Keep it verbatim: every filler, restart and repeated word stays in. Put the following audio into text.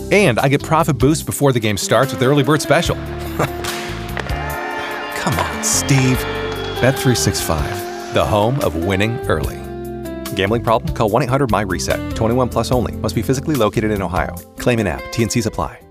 And I get profit boost before the game starts with the Early Bird Special. Come on, Steve. Bet three sixty-five, the home of winning early. Gambling problem? Call one eight hundred M Y reset. twenty-one plus only. Must be physically located in Ohio. Claim in app. T N Cs apply.